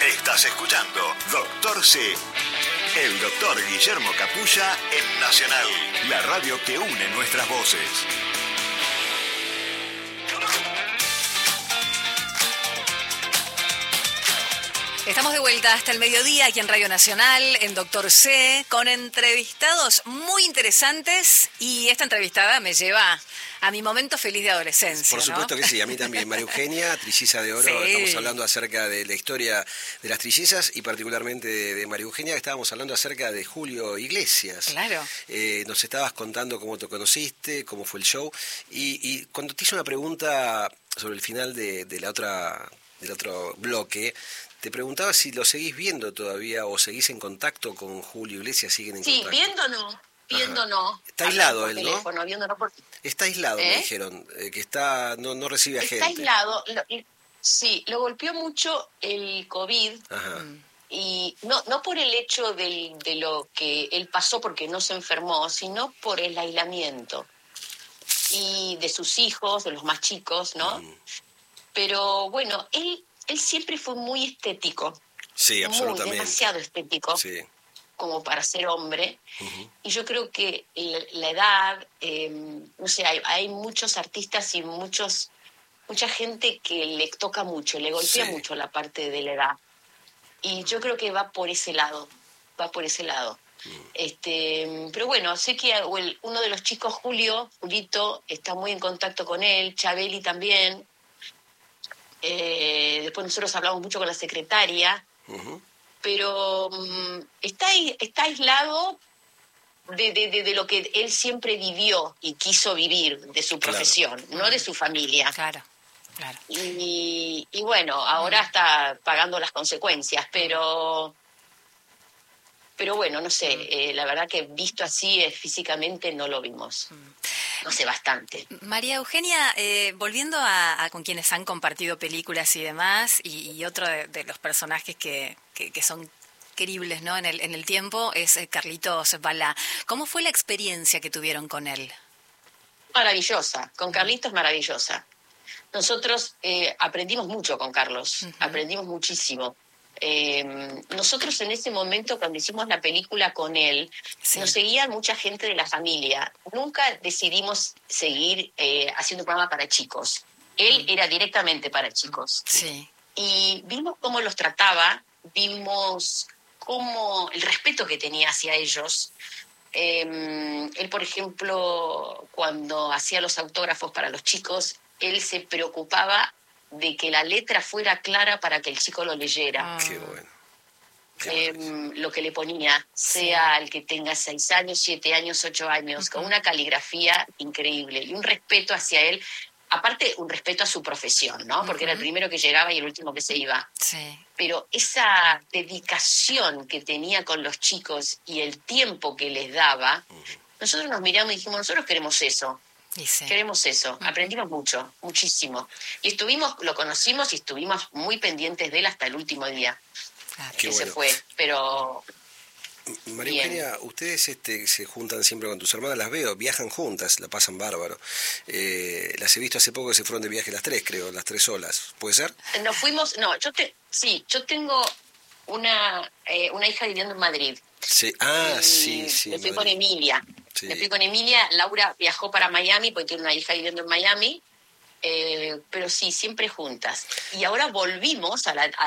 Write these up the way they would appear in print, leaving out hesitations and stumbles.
Estás escuchando Doctor C. El doctor Guillermo Capulla en Nacional, la radio que une nuestras voces. Estamos de vuelta hasta el mediodía aquí en Radio Nacional, en Doctor C, con entrevistados muy interesantes, y esta entrevistada me lleva a mi momento feliz de adolescencia. Por supuesto, ¿no? Que sí, a mí también. María Eugenia, trilliza de oro, sí. Estamos hablando acerca de la historia de las trillizas y particularmente de María Eugenia, que estábamos hablando acerca de Julio Iglesias. Claro. Nos estabas contando cómo te conociste, cómo fue el show, y cuando te hice una pregunta sobre el final del otro bloque, te preguntaba si lo seguís viendo todavía o seguís en contacto con Julio Iglesias, siguen en contacto. Sí, viendo no. Está aislado él, teléfono, ¿no? Viendo no porque... Está aislado, me dijeron, que no recibe a gente. Está aislado, sí, lo golpeó mucho el COVID. Ajá. Y no por el hecho de lo que él pasó porque no se enfermó, sino por el aislamiento. Y de sus hijos, de los más chicos, ¿no? Pero bueno, él siempre fue muy estético. Sí, absolutamente. Demasiado estético. Sí. Como para ser hombre. Y yo creo que la edad, no sé, hay muchos artistas y mucha gente que le toca mucho, le golpea mucho la parte de la edad. Y yo creo que va por ese lado. Pero bueno, sé que uno de los chicos, Julito, está muy en contacto con él, Chabeli también. Después nosotros hablamos mucho con la secretaria, pero está aislado de lo que él siempre vivió y quiso vivir, de su profesión, no de su familia. Claro. Y bueno, ahora está pagando las consecuencias, pero bueno, no sé, la verdad que visto así físicamente no lo vimos. No sé, bastante. María Eugenia, volviendo a con quienes han compartido películas y demás, y otro de los personajes que son queribles, ¿no? en el tiempo, es Carlitos Balá. ¿Cómo fue la experiencia que tuvieron con él? Maravillosa, con Carlitos maravillosa. Nosotros aprendimos mucho con Carlos, aprendimos muchísimo. Nosotros en ese momento, cuando hicimos la película con él, nos seguía mucha gente de la familia. Nunca decidimos seguir haciendo un programa para chicos. Él era directamente para chicos. Sí. Y vimos cómo los trataba, vimos cómo el respeto que tenía hacia ellos. Él, por ejemplo, cuando hacía los autógrafos para los chicos, él se preocupaba de que la letra fuera clara para que el chico lo leyera. Qué bueno. Lo que le ponía, sea el que tenga 6 años, 7 años, 8 años, con una caligrafía increíble y un respeto hacia él, aparte un respeto a su profesión, ¿no? Porque era el primero que llegaba y el último que se iba. Sí. Pero esa dedicación que tenía con los chicos y el tiempo que les daba, nosotros nos miramos y dijimos, nosotros queremos eso. Queremos eso, aprendimos mucho, muchísimo. Y lo conocimos y estuvimos muy pendientes de él hasta el último día. Que se fue, pero... María Eugenia, ustedes se juntan siempre con tus hermanas, las veo, viajan juntas, la pasan bárbaro. Las he visto hace poco que se fueron de viaje las tres, creo, las tres solas, ¿puede ser? Nos fuimos, yo tengo una hija viviendo en Madrid. Sí, sí. Me fui con Emilia. Sí. Me fui con Emilia. Laura viajó para Miami porque tiene una hija viviendo en Miami. Pero sí, siempre juntas. Y ahora volvimos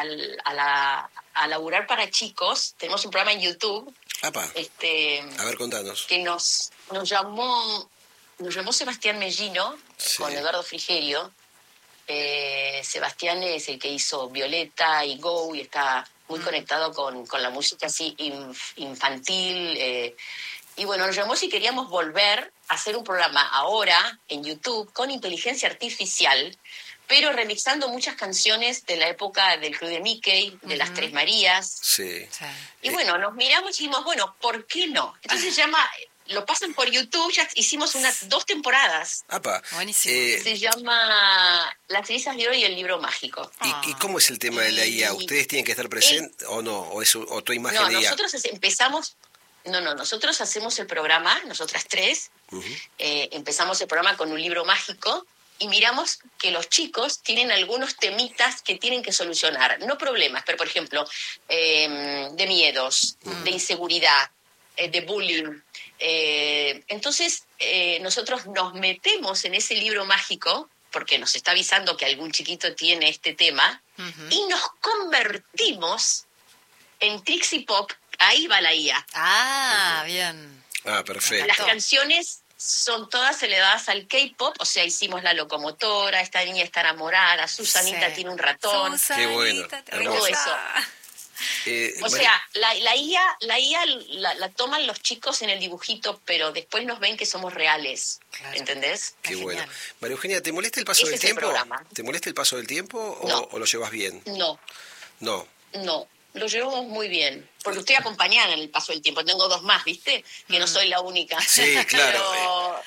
a laburar para chicos. Tenemos un programa en YouTube. ¡Apa! A ver, contanos. Que nos llamó Sebastián Mellino, con Eduardo Frigerio. Sebastián es el que hizo Violeta y Go y está muy conectado con la música así infantil. Y bueno, nos llamó si queríamos volver a hacer un programa ahora en YouTube con inteligencia artificial, pero remixando muchas canciones de la época del Club de Mickey, de las Tres Marías. Sí. Y bueno, nos miramos y dijimos, bueno, ¿por qué no? Entonces lo pasan por YouTube, ya hicimos 2 temporaras. ¡Apa! Buenísimo. Se llama Las cenizas de oro y el libro mágico. ¿Y cómo es el tema de la IA? ¿Ustedes tienen que estar presentes o no? ¿O tu imagen de IA? Nosotros empezamos... nosotros hacemos el programa, nosotras tres, empezamos el programa con un libro mágico y miramos que los chicos tienen algunos temitas que tienen que solucionar. No problemas, pero por ejemplo, de miedos, de inseguridad, de bullying. Entonces, nosotros nos metemos en ese libro mágico, porque nos está avisando que algún chiquito tiene este tema, y nos convertimos en Trixie Pop. Ahí va la IA. Ah, bien. Ah, perfecto. Las canciones son todas elevadas al K-pop, o sea, hicimos La Locomotora, esta niña está enamorada, Susanita tiene un ratón. Qué bueno, todo eso. O sea, la IA la toman los chicos en el dibujito, pero después nos ven que somos reales, Claro. ¿entendés? Qué bueno. María Eugenia, ¿te molesta el paso Ese del es el tiempo? programa. ¿Te molesta el paso del tiempo No. o lo llevas bien? No, No. lo llevamos muy bien, porque estoy acompañada en el paso del tiempo. Tengo 2 más, ¿viste? Que no soy la única. Sí, claro.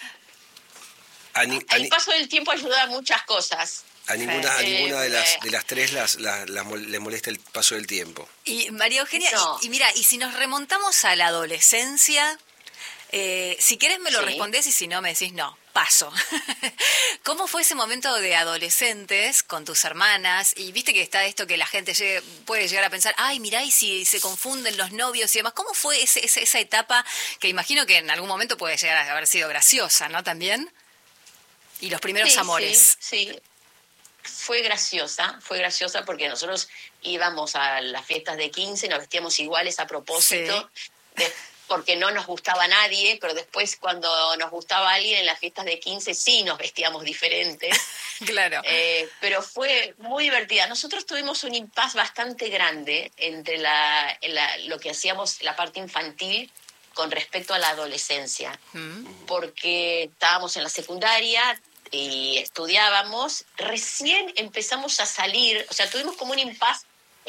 Pero el paso del tiempo ayuda a muchas cosas. A ninguna de las tres les molesta el paso del tiempo. Y María Eugenia, No. y mira, y si nos remontamos a la adolescencia, si querés me lo Sí. respondés y si no me decís no, paso. ¿Cómo fue ese momento de adolescentes con tus hermanas? Y viste que está esto que la gente puede llegar a pensar, ay, mirá, y si se confunden los novios y demás. ¿Cómo fue esa etapa que imagino que en algún momento puede llegar a haber sido graciosa, ¿no? También. Y los primeros amores. Sí. Fue graciosa porque nosotros íbamos a las fiestas de 15, nos vestíamos iguales a propósito, porque no nos gustaba nadie, pero después cuando nos gustaba alguien en las fiestas de 15 sí nos vestíamos diferentes. Claro. Pero fue muy divertida. Nosotros tuvimos un impasse bastante grande entre lo que hacíamos, la parte infantil, con respecto a la adolescencia, porque estábamos en la secundaria y estudiábamos, recién empezamos a salir, o sea, tuvimos como un impasse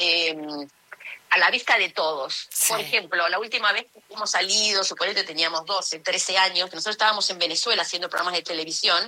a la vista de todos. Sí. Por ejemplo, la última vez que hemos salido, suponete teníamos 12, 13 años, que nosotros estábamos en Venezuela haciendo programas de televisión,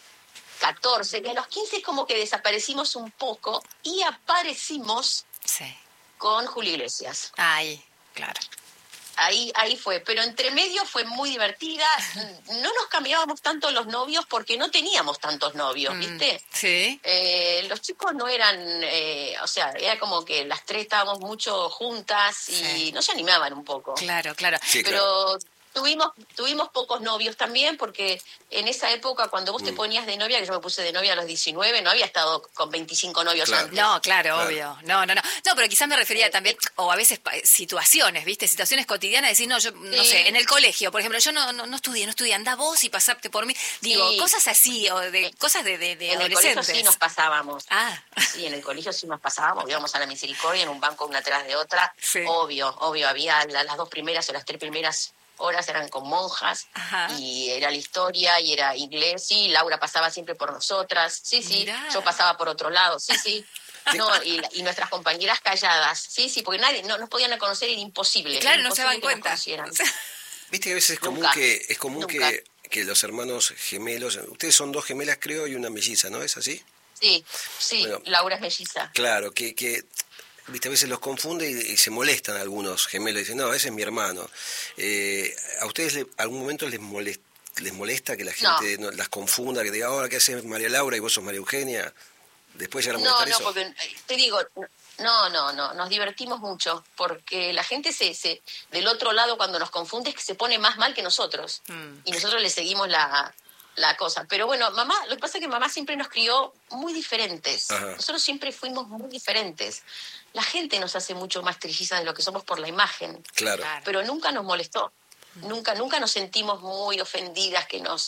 14, que a los 15 como que desaparecimos un poco y aparecimos con Julio Iglesias. Ahí, claro. Ahí fue, pero entre medio fue muy divertida. No nos cambiábamos tanto los novios porque no teníamos tantos novios, ¿viste? Sí. Los chicos no eran, o sea, era como que las tres estábamos mucho juntas y no se animaban un poco. Claro. Sí, Pero tuvimos pocos novios también, porque en esa época cuando vos te ponías de novia, que yo me puse de novia a los 19, no había estado con 25 novios antes. No, claro, obvio. No, pero quizás me refería también, o a veces situaciones, ¿viste? Situaciones cotidianas, decir, no, yo no sé, en el colegio, por ejemplo, yo no estudié, andá vos y pasate por mí. Digo, cosas así, o de cosas de en adolescentes. el colegio sí nos pasábamos. Ah. Sí, en el colegio sí nos pasábamos, íbamos a la Misericordia en un banco una tras de otra. Sí. Obvio, había las 2 primeras o las 3 primeras horas eran con monjas. Ajá. Y era la historia y era inglés, sí, Laura pasaba siempre por nosotras, sí, Mirá. yo pasaba por otro lado, sí. No, y nuestras compañeras calladas, sí, porque nadie, no nos podían conocer, era imposible. Y claro, era no se daban imposible que cuenta. nos conocieran. Viste que a veces es común Nunca. que los hermanos gemelos, ustedes son 2 gemelas creo y una melliza, ¿no es así? Sí, Bueno, Laura es melliza. Claro, que viste, a veces los confunde y se molestan algunos gemelos, dicen, no, ese es mi hermano. ¿A ustedes algún momento les molesta que la gente las confunda, que diga, ahora qué haces María Laura y vos sos María Eugenia? Después llegar a molestar eso. No, porque te digo, no, nos divertimos mucho, porque la gente del otro lado cuando nos confunde es que se pone más mal que nosotros, y nosotros le seguimos la cosa. Pero bueno, mamá, lo que pasa es que mamá siempre nos crió muy diferentes. Ajá. Nosotros siempre fuimos muy diferentes. La gente nos hace mucho más trillizas de lo que somos por la imagen. Claro. Pero nunca nos molestó. Nunca nos sentimos muy ofendidas que no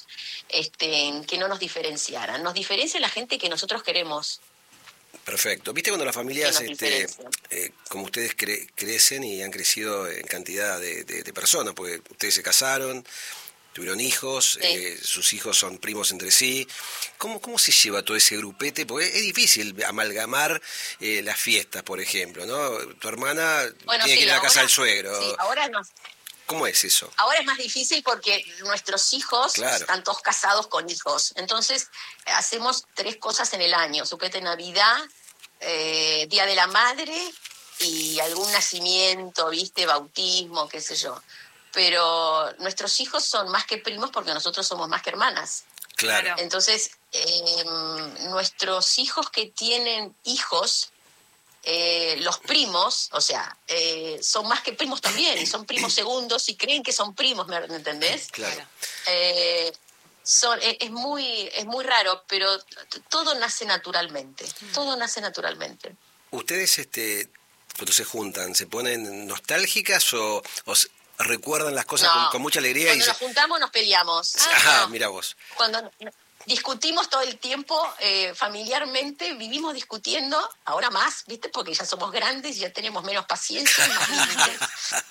nos diferenciaran. Nos diferencia la gente que nosotros queremos. Perfecto. ¿Viste cuando las familias, Que nos diferencian. como ustedes crecen y han crecido en cantidad de personas? Porque ustedes se casaron, tuvieron hijos, sus hijos son primos entre sí. ¿Cómo se lleva todo ese grupete? Porque es difícil amalgamar las fiestas, por ejemplo, ¿no? Tu hermana tiene que ir a la casa del suegro. Sí, ahora no. ¿Cómo es eso? Ahora es más difícil porque nuestros hijos están todos casados con hijos. Entonces, hacemos 3 cosas en el año. Suquete Navidad, Día de la Madre y algún nacimiento, ¿viste? Bautismo, qué sé yo. Pero nuestros hijos son más que primos porque nosotros somos más que hermanas. Claro. Entonces, nuestros hijos que tienen hijos, los primos, o sea, son más que primos también, y son primos segundos y creen que son primos, ¿me entendés? Claro. Es muy raro, pero todo nace naturalmente, todo nace naturalmente. ¿Ustedes cuando se juntan, se ponen nostálgicas o recuerdan las cosas con mucha alegría? Cuando nos juntamos nos peleamos. Mira vos. Cuando discutimos todo el tiempo, familiarmente, vivimos discutiendo, ahora más, ¿viste? Porque ya somos grandes y ya tenemos menos paciencia y más límites.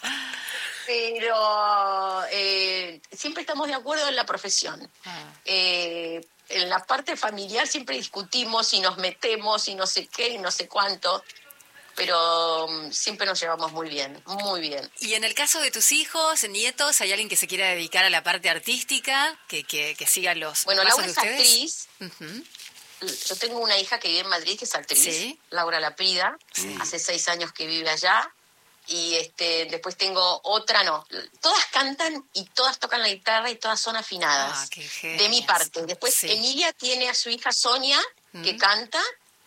Pero siempre estamos de acuerdo en la profesión. En la parte familiar siempre discutimos y nos metemos y no sé qué y no sé cuánto, pero siempre nos llevamos muy bien, muy bien. Y en el caso de tus hijos, nietos, ¿hay alguien que se quiera dedicar a la parte artística, que siga los Bueno, pasos Laura de es ustedes? actriz. Uh-huh. Yo tengo una hija que vive en Madrid, que es actriz, Sí. Laura Laprida. Hace 6 años que vive allá. Y después tengo otra, todas cantan y todas tocan la guitarra y todas son afinadas, Qué genias. de mi parte. Después Sí. Emilia tiene a su hija Sonia, que canta,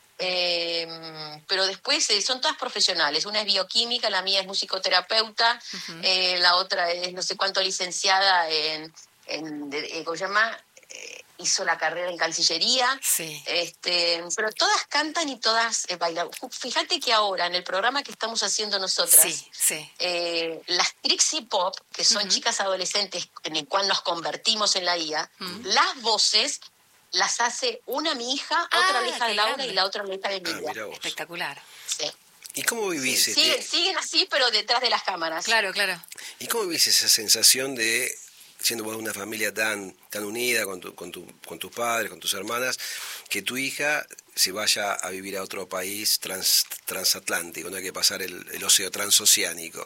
pero después son todas profesionales. Una es bioquímica, la mía es musicoterapeuta, la otra es no sé cuánto licenciada ¿cómo se llama? Hizo la carrera en Cancillería, Sí. pero todas cantan y todas bailan. Fíjate que ahora, en el programa que estamos haciendo nosotras, Sí. las Trixie Pop, que son chicas adolescentes en el cual nos convertimos en la IA, las voces las hace una mi hija, otra la hija de Laura grande. y la otra la hija de Emilia. Mira vos. Espectacular. Sí. ¿Y cómo vivís? Siguen así, pero detrás de las cámaras. Claro. ¿Y cómo vivís esa sensación de, siendo vos una familia tan unida con tus padres, con tus hermanas, que tu hija se vaya a vivir a otro país transatlántico, no hay que pasar el océano transoceánico?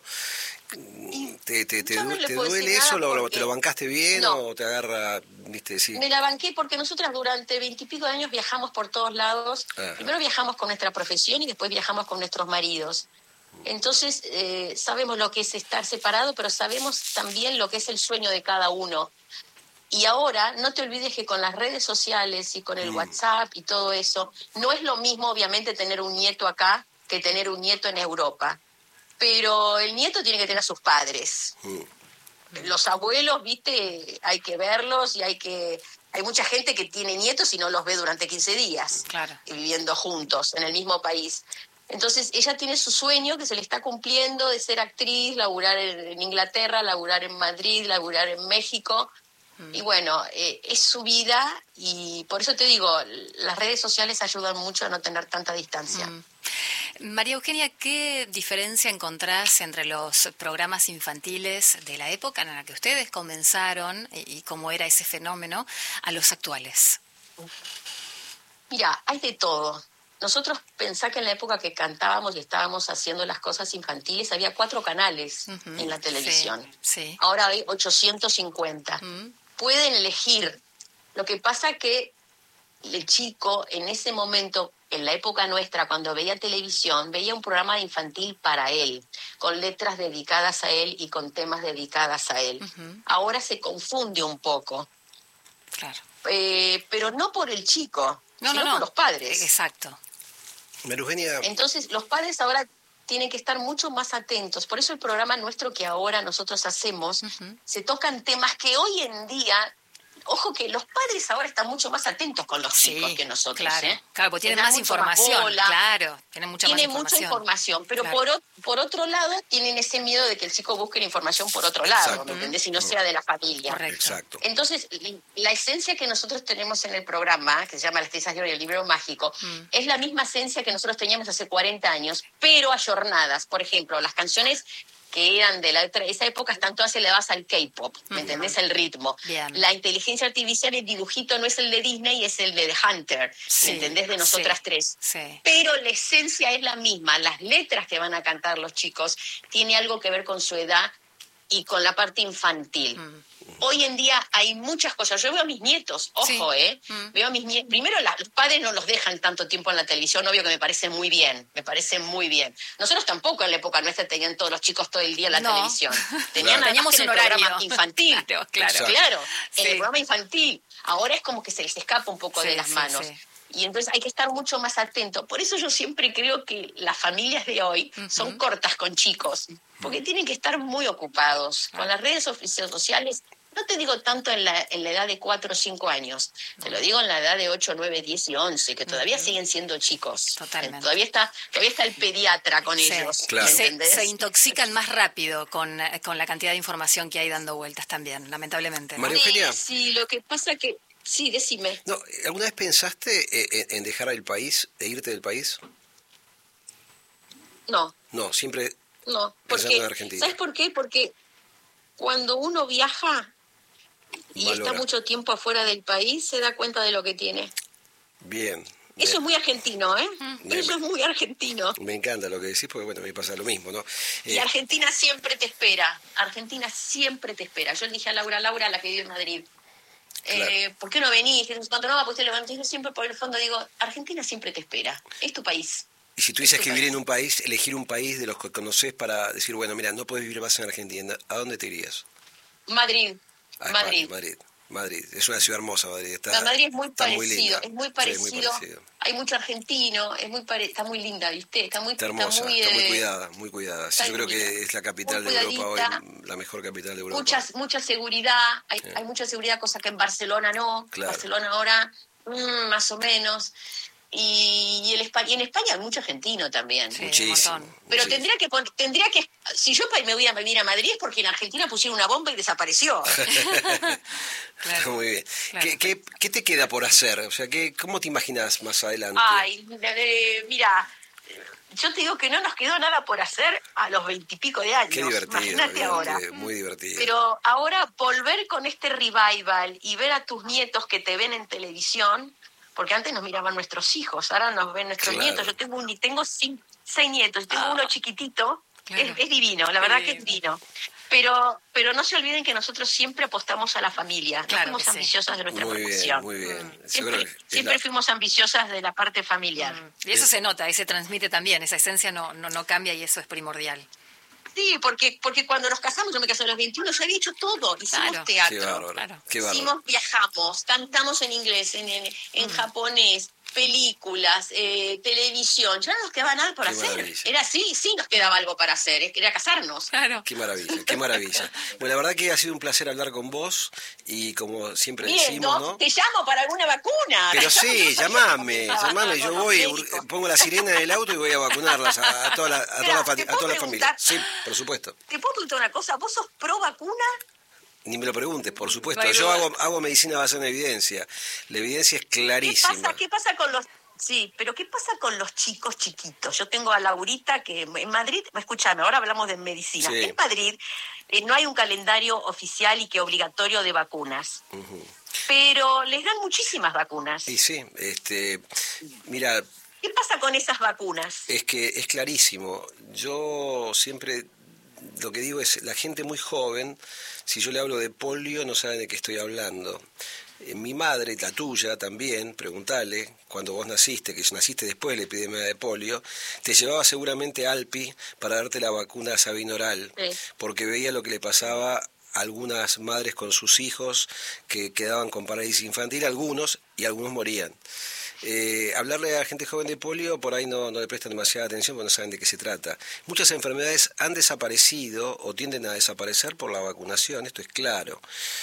¿Te duele eso? ¿Te lo bancaste bien o te agarra, viste, sí? Me la banqué porque nosotras durante 20 y pico de años viajamos por todos lados. Primero viajamos con nuestra profesión y después viajamos con nuestros maridos. Entonces sabemos lo que es estar separado, pero sabemos también lo que es el sueño de cada uno. Y ahora no te olvides que con las redes sociales y con el WhatsApp y todo eso, no es lo mismo obviamente tener un nieto acá que tener un nieto en Europa. Pero el nieto tiene que tener a sus padres. Los abuelos, viste, hay que verlos y hay mucha gente que tiene nietos y no los ve durante 15 días. Claro. Viviendo juntos en el mismo país. Entonces ella tiene su sueño que se le está cumpliendo de ser actriz, laburar en Inglaterra, laburar en Madrid, laburar en México. Y bueno, es su vida y por eso te digo, las redes sociales ayudan mucho a no tener tanta distancia. María Eugenia, ¿qué diferencia encontrás entre los programas infantiles de la época en la que ustedes comenzaron y cómo era ese fenómeno a los actuales? Mira, hay de todo. Nosotros pensá que en la época que cantábamos y estábamos haciendo las cosas infantiles había 4 canales en la televisión. Sí. Ahora hay 850. Pueden elegir. Lo que pasa que el chico en ese momento, en la época nuestra, cuando veía televisión, veía un programa infantil para él, con letras dedicadas a él y con temas dedicadas a él. Ahora se confunde un poco. Claro. Pero no por el chico, sino por los padres. Exacto. María Eugenia. Entonces, los padres ahora tienen que estar mucho más atentos. Por eso el programa nuestro que ahora nosotros hacemos, se tocan temas que hoy en día, ojo que los padres ahora están mucho más atentos con los chicos que nosotros. Claro, claro, porque tienen más información. Tienen mucha información. Pero claro. por otro lado, tienen ese miedo de que el chico busque la información por otro lado, ¿me entendés? Y no sea de la familia. Correcto. Exacto. Entonces, la esencia que nosotros tenemos en el programa, que se llama Las Trizas de Oro y el Libro Mágico, es la misma esencia que nosotros teníamos hace 40 años, pero ayornadas. Por ejemplo, las canciones que eran de esa época están todas elevadas al K-pop, ¿me entendés? El ritmo. Bien. La inteligencia artificial, el dibujito no es el de Disney, es el de The Hunter, ¿me entendés? De nosotras tres. Sí. Pero la esencia es la misma. Las letras que van a cantar los chicos tiene algo que ver con su edad y con la parte infantil. Hoy en día hay muchas cosas. Yo veo a mis nietos, ojo, veo a mis nietos. Primero, los padres no los dejan tanto tiempo en la televisión, obvio que me parece muy bien, Nosotros tampoco en la época nuestra tenían todos los chicos todo el día en la televisión. Teníamos un horario infantil. Claro. En el programa infantil. Ahora es como que se les escapa un poco Sí, de las sí, manos. sí. Y entonces hay que estar mucho más atento. Por eso yo siempre creo que las familias de hoy son cortas con chicos, porque tienen que estar muy ocupados. Con las redes sociales, no te digo tanto en la edad de 4 o 5 años, te lo digo en la edad de 8, 9, 10 y 11, que todavía siguen siendo chicos. Totalmente. Todavía está el pediatra con Sí. ellos, Claro. ¿me Y entendés? se intoxican más rápido con la cantidad de información que hay dando vueltas también, lamentablemente, ¿no? María Eugenia. Sí, lo que pasa que... Sí, decime. No, ¿alguna vez pensaste en dejar el país, e irte del país? No, No, siempre no. pensando en Argentina. ¿Sabes por qué? Porque cuando uno viaja y Valora. está mucho tiempo afuera del país, se da cuenta de lo que tiene. Bien. Eso es muy argentino, ¿eh? Me- Eso es muy argentino. Me encanta lo que decís porque, bueno, me pasa lo mismo, ¿no? Y Argentina siempre te espera. Argentina siempre te espera. Yo le dije a Laura, la que vive en Madrid, Claro. ¿por qué no venís? Cuando no, pues te levantás. Yo siempre por el fondo digo, Argentina siempre te espera. Es tu país. Y si tuvieses tu que vivir país. en un país, elegir un país de los que conoces para decir, bueno, mira, no podés vivir más en Argentina, ¿a dónde te irías? Madrid. A Madrid. España, Madrid. Es una ciudad hermosa, Madrid. Madrid es muy está parecido, linda. es muy Sí, parecido. parecido. Hay mucho argentino, está muy linda, ¿viste? Está hermosa, está muy cuidada, muy cuidada. Sí, está yo creo divina. que es la capital Muy de Europa hoy, cuidadita. la mejor capital de Europa. Mucha seguridad, hay Sí. mucha seguridad, cosa que en Barcelona no. Claro. Barcelona ahora, más o menos. Y en España hay mucho argentino también. Sí, Muchísimo. un montón. Pero muchísimo. tendría que, si yo me voy a vivir a Madrid es porque en Argentina pusieron una bomba y desapareció. Está muy bien. Claro. ¿Qué te queda por hacer? O sea, ¿cómo te imaginas más adelante? Ay, mira, yo te digo que no nos quedó nada por hacer a los 20 y pico de años. Qué divertido, Imagínate ahora. muy divertido. Pero ahora volver con este revival y ver a tus nietos que te ven en televisión, porque antes nos miraban nuestros hijos, ahora nos ven nuestros Claro. nietos. Yo tengo 6 nietos, y tengo uno chiquitito, Claro. es divino, la Qué verdad que es lindo. divino. Pero no se olviden que nosotros siempre apostamos a la familia, no Claro fuimos que sí. ambiciosas de nuestra Muy bien, profesión. muy bien. Yo Siempre, creo que es siempre fuimos ambiciosas de la parte familiar. Y eso se nota, y se transmite también, esa esencia no cambia y eso es primordial. Sí, porque cuando nos casamos, yo me casé a los 21, ya había hecho todo, hicimos Claro. teatro. Qué bárbaro, Claro. qué bárbaro. Viajamos, cantamos en inglés, en japonés, películas, televisión. Ya no nos quedaba nada por Qué hacer. maravilla. Era así, sí nos quedaba algo para hacer, era casarnos. Claro. Qué maravilla, qué maravilla. Bueno, la verdad que ha sido un placer hablar con vos y como siempre Bien, decimos, ¿no? te llamo para alguna vacuna. Pero sí, llamame, yo Con los voy, médicos. pongo la sirena en el auto y voy a vacunarlas a toda la Mirá, ¿te puedo familia. preguntar? Sí, por supuesto. ¿Te puedo preguntar una cosa? ¿Vos sos pro vacuna? Ni me lo preguntes, por supuesto. No hay Yo duda. hago medicina basada en evidencia. La evidencia es ¿Qué clarísima. pasa con los... Sí, pero ¿qué pasa con los chicos chiquitos? Yo tengo a Laurita que en Madrid, escúchame, ahora hablamos de medicina. Sí. En Madrid no hay un calendario oficial y que obligatorio de vacunas, pero les dan muchísimas vacunas. Y sí, mira, ¿Qué pasa con esas vacunas? es que es clarísimo. Yo siempre lo que digo es, la gente muy joven, si yo le hablo de polio, no saben de qué estoy hablando. Mi madre, la tuya también, preguntale, cuando vos naciste, que naciste después de la epidemia de polio, te llevaba seguramente Alpi para darte la vacuna sabinoral, Sí. porque veía lo que le pasaba a algunas madres con sus hijos que quedaban con parálisis infantil, algunos, y algunos morían. Hablarle a la gente joven de polio, por ahí no le prestan demasiada atención porque no saben de qué se trata. Muchas enfermedades han desaparecido o tienden a desaparecer por la vacunación, esto es claro.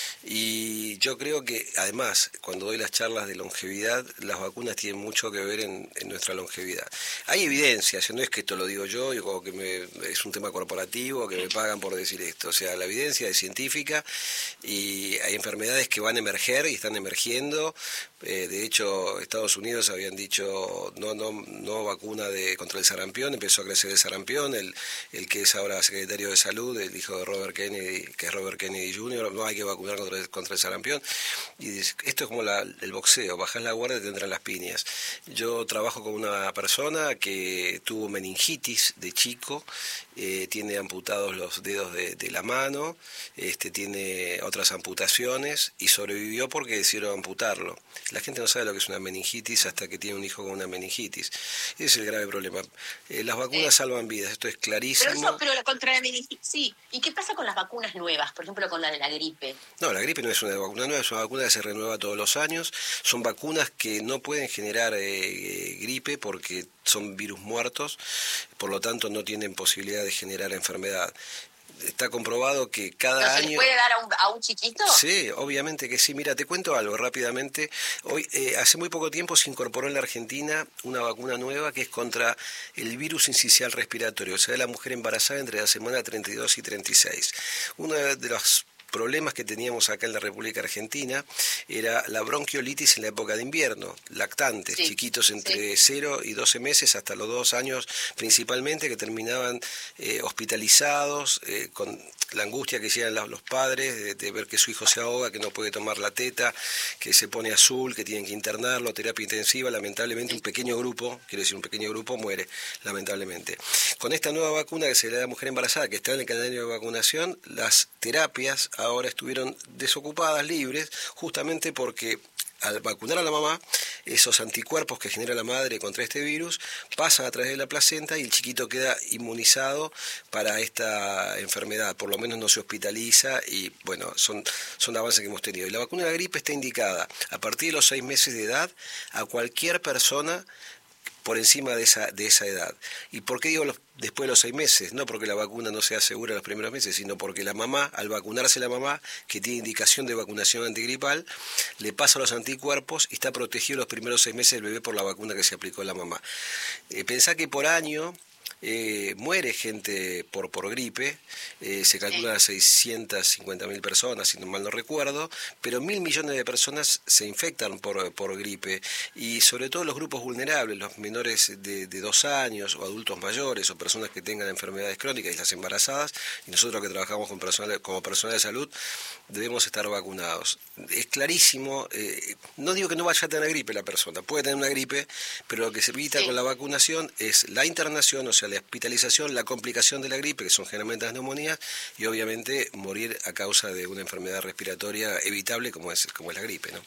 Y yo creo que, además, cuando doy las charlas de longevidad, las vacunas tienen mucho que ver en nuestra longevidad. Hay evidencia, no es que esto lo digo yo, o que es un tema corporativo, que me pagan por decir esto. O sea, la evidencia es científica y hay enfermedades que van a emerger y están emergiendo. De hecho, Estados Unidos habían dicho no vacuna contra el sarampión, empezó a crecer el sarampión, el que es ahora secretario de salud, el hijo de Robert Kennedy, que es Robert Kennedy Jr., no hay que vacunar contra el sarampión. Y esto es como el boxeo, bajás la guardia y te entran las piñas. Yo trabajo con una persona que tuvo meningitis de chico, tiene amputados los dedos de la mano, tiene otras amputaciones y sobrevivió porque decidieron amputarlo. La gente no sabe lo que es una meningitis meningitis hasta que tiene un hijo con una meningitis. Ese es el grave problema. Las vacunas salvan vidas, esto es clarísimo. Pero contra la meningitis, sí. ¿Y qué pasa con las vacunas nuevas? Por ejemplo, con la de la gripe. No, la gripe no es una vacuna nueva, es una vacuna que se renueva todos los años. Son vacunas que no pueden generar gripe porque son virus muertos, por lo tanto no tienen posibilidad de generar enfermedad. Está comprobado que cada año... ¿Se le puede dar a un chiquito? Sí, obviamente que sí. Mira, te cuento algo rápidamente. Hoy, hace muy poco tiempo se incorporó en la Argentina una vacuna nueva que es contra el virus sincicial respiratorio, o sea, de la mujer embarazada entre la semana 32 y 36. Uno de los problemas que teníamos acá en la República Argentina era la bronquiolitis en la época de invierno, lactantes, sí, chiquitos entre 0 y 12 meses hasta los 2 años principalmente, que terminaban hospitalizados con la angustia que hacían los padres de ver que su hijo se ahoga, que no puede tomar la teta, que se pone azul, que tienen que internarlo, terapia intensiva. Lamentablemente un pequeño grupo, quiero decir un pequeño grupo, muere, lamentablemente. Con esta nueva vacuna que se le da a la mujer embarazada, que está en el calendario de vacunación, las terapias ahora estuvieron desocupadas, libres, justamente porque al vacunar a la mamá, esos anticuerpos que genera la madre contra este virus pasan a través de la placenta y el chiquito queda inmunizado para esta enfermedad, por lo menos no se hospitaliza y bueno, son avances que hemos tenido. Y la vacuna de la gripe está indicada a partir de los 6 meses de edad a cualquier persona por encima de esa edad. ¿Y por qué digo después de los 6 meses? No porque la vacuna no sea segura los primeros meses, sino porque la mamá, al vacunarse la mamá, que tiene indicación de vacunación antigripal, le pasa los anticuerpos y está protegido los primeros 6 meses del bebé por la vacuna que se aplicó la mamá. Pensá que por año muere gente por gripe, se calcula 650.000 personas, si no mal no recuerdo, pero 1.000 millones de personas se infectan por gripe, y sobre todo los grupos vulnerables, los menores de 2 años, o adultos mayores, o personas que tengan enfermedades crónicas, y las embarazadas, y nosotros que trabajamos como personal de salud, debemos estar vacunados. Es clarísimo, no digo que no vaya a tener gripe la persona, puede tener una gripe, pero lo que se evita con la vacunación es la internación, o sea, la hospitalización, la complicación de la gripe, que son generalmente las neumonías, y obviamente morir a causa de una enfermedad respiratoria evitable como es la gripe, ¿no?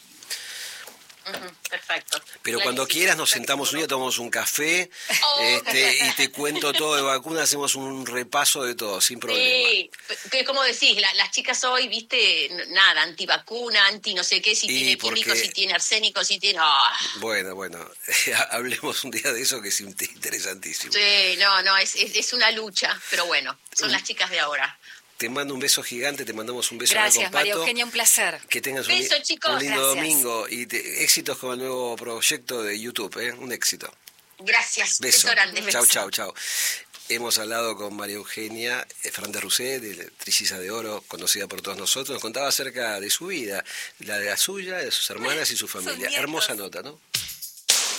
Perfecto. Pero cuando quieras nos sentamos un día, tomamos un café y te cuento todo de vacunas, hacemos un repaso de todo, sin problema. Sí, que como decís, las chicas hoy, viste, nada, antivacuna, anti no sé qué, si tiene químicos, si tiene arsénico, si tiene... Bueno, hablemos un día de eso que es interesantísimo. Sí, no, es una lucha, pero bueno, son las chicas de ahora. Te mando un beso gigante, te mandamos un beso. Gracias, María Eugenia, un placer. Que tengas beso, chicos. un lindo Gracias. domingo y éxitos con el nuevo proyecto de YouTube, un éxito. Gracias, Beso. grande. Chau. Hemos hablado con María Eugenia Fernández Rousset, de Trilliza de Oro, conocida por todos nosotros. Nos contaba acerca de su vida, la de la suya, de sus hermanas y su familia. Hermosa nota, ¿no?